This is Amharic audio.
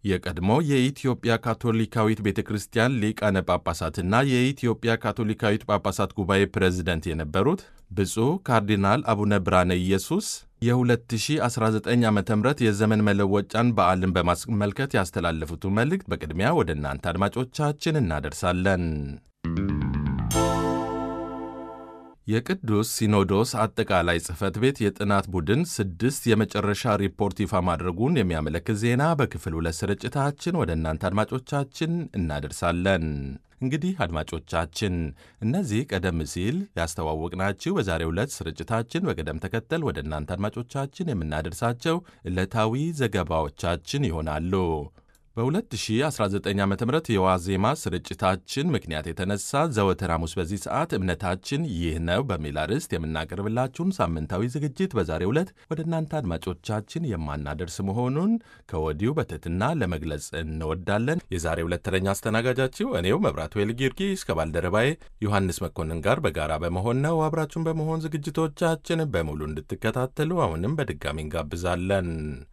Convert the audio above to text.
የቀድሞ የኢትዮጵያ ካቶሊካዊት ቤተክርስቲያን ሊቃነ ጳጳሳትና የኢትዮጵያ ካቶሊካዊት ጳጳሳት ጉባኤ ፕሬዝደንት የነበሩት ብፁዕ ካርዲናል አቡነ ብርሃነ ኢየሱስ የ2019 ዓ.ም የዘመን መለወጫን በዓልን በማስመልከት ያስተላለፉትን መልእክት በቅድሚያ ወደ እናንተ አድማጮቻችን እናደርሳለን። የቅዱስ ሲኖዶስ አጠቃላይ ጽሕፈት ቤት የጥናት ቡድን 6 የመጨረሻ ሪፖርት ይፋ ማድረጉን የሚያመለክት ዜና በክፍል 2 ስርጭታችን ወደ እናንተ አድማጮቻችን እናደርሳለን። እንግዲህ አድማጮቻችን እነዚህ ቀደም ሲል ያስተዋወቅናችሁ በዛሬው ዕለት ስርጭታችን በቅደም ተከተል ወደ እናንተ አድማጮቻችን የምናደርሳቸው ዕለታዊ ዘገባዎቻችን ይሆናሉ። በ2019 ዓ.ም የዋዜማ ስርጭታችን ምክንያት የተነሳ ዘወትር ሐሙስ በዚህ ሰዓት እምነታችን ይህ ነው በሚል አርዕስት የምናቀርብላችሁን ሳምንታዊ ዝግጅት በዛሬው ዕለት ወደ እናንተ አድማጮቻችን የማናደርስ መሆኑን ከወዲሁ በትሕትና ለመግለጽ እንወዳለን። የዛሬው ዕለት ተረኛ አስተናጋጃችሁ እኔው መብራቱ ጊዮርጊስ ከባልደረባዬ ዮሐንስ መኮንን ጋር በጋራ በመሆን ነው። አብራችሁን በመሆን ዝግጅቶቻችን በሙሉ እንድትከታተሉ አሁንም በድጋሚ እንጋብዛለን።